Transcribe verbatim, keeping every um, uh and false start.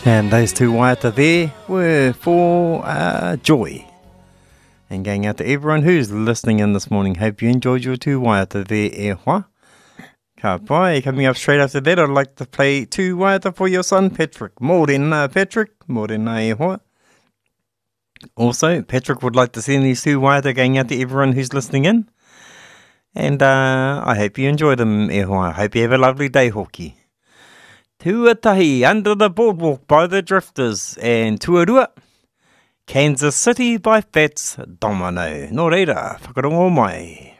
And those two waiata there were for uh, Joy. And going out to everyone who's listening in this morning. Hope you enjoyed your two waiata there, e hoa. Ka pai. Coming up straight after that, I'd like to play two waiata for your son, Patrick. Mōrena, Patrick. Mōrena, e hoa. Also, Patrick would like to send these two waiata going out to everyone who's listening in. And uh, I hope you enjoy them, e hoa. I hope you have a lovely day, hoki. Tuatahi, Under the Boardwalk by the Drifters, and Tuarua, Kansas City by Fats Domino. Nō reira, whakarongo mai.